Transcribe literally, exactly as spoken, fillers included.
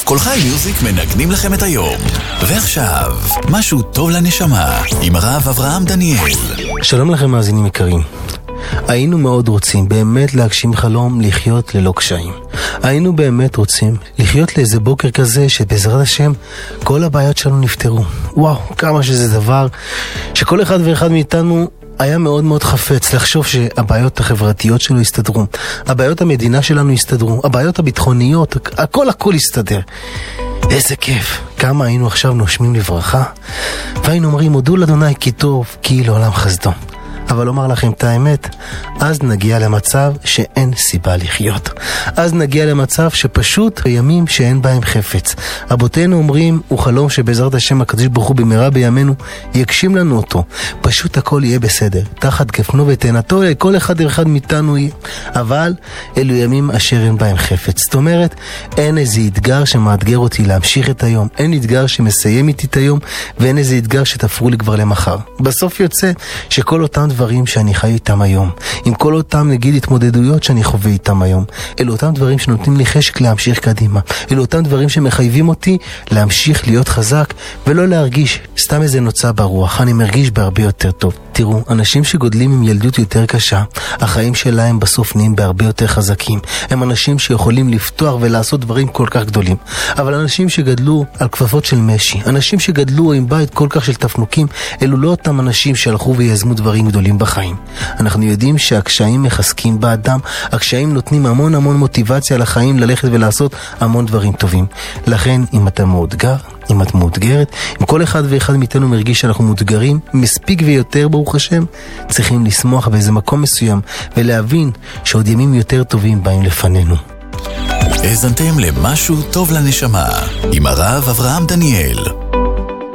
כל חי מיוזיק מנגנים לכם את היום. ועכשיו, משהו טוב לנשמה, עם הרב אברהם דניאל. שלום לכם מאזינים יקרים. היינו מאוד רוצים באמת להגשים חלום לחיות ללא קשיים. היינו באמת רוצים לחיות לאיזה בוקר כזה שבעזרת השם כל הבעיות שלנו נפתרו. וואו, כמה שזה דבר שכל אחד ואחד מאיתנו היה מאוד מאוד חפץ לחשוב שהבעיות החברתיות שלו יסתדרו, הבעיות המדינה שלנו יסתדרו, הבעיות הביטחוניות, הכל הכל יסתדר. איזה כיף, כמה היינו עכשיו נושמים לברכה והיינו אומרים הודו לאדוני כי טוב, כי לעולם חסדו. אבל אומר לכם את האמת, אז נגיע למצב שאין סיבה לחיות. אז נגיע למצב שפשוט הימים שאין בהם חפץ. רבותינו אומרים, הוא חלום שבעזרת השם הקדוש ברוך הוא במהרה בימינו יגשים לנו אותו. פשוט הכל יהיה בסדר. תחת גפנו ותאנתו כל אחד ואחד מאיתנו יהיה. אבל אלו ימים אשר אין בהם חפץ. זאת אומרת, אין איזה אתגר שמאתגר אותי להמשיך את היום. אין אתגר שמסיים איתי את היום, ואין איזה אתגר שתפרו לי כבר למחר. בסוף יוצא שכל אותם דברים שאני חי איתם היום, עם כל אותם נגיד התמודדויות שאני חווה איתם היום, אלו אותם דברים שנותנים לי חשק להמשיך קדימה, אלו אותם דברים שמחייבים אותי להמשיך להיות חזק ולא להרגיש סתם איזה נוצה ברוח. אני מרגיש בהרבה יותר טוב. תראו, אנשים שגודלים עם ילדות יותר קשה, החיים שלהם בסוף נהיים בהרבה יותר חזקים. הם אנשים שיכולים לפתוח ולעשות דברים כל כך גדולים. אבל אנשים שגדלו על כפפות של משי, אנשים שגדלו עם בית כל כך של תפנוקים, אלו לא אותם אנשים שהלכו ויזמו דברים גדולים בחיים. אנחנו יודעים שהקשיים מחזקים באדם, הקשיים נותנים המון המון מוטיבציה לחיים ללכת ולעשות המון דברים טובים. לכן, אם אתה מאותגר, אם את מאותגרת, אם כל אחד ואחד מאיתנו מרגיש שאנחנו מאותגרים, מספיק ויותר ברוך השם, צריכים לשמוח באיזה מקום מסוים ולהבין שעוד ימים יותר טובים באים לפנינו. האזנתם למשהו טוב לנשמה עם הרב אברהם דניאל.